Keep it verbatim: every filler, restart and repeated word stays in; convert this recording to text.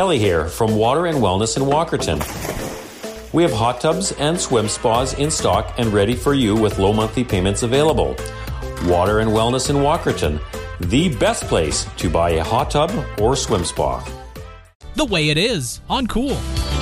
Kelly here from Water and Wellness in Walkerton. We have hot tubs and swim spas in stock and ready for you with low monthly payments available. Water and Wellness in Walkerton, the best place to buy a hot tub or swim spa. The Way It Is on Cool.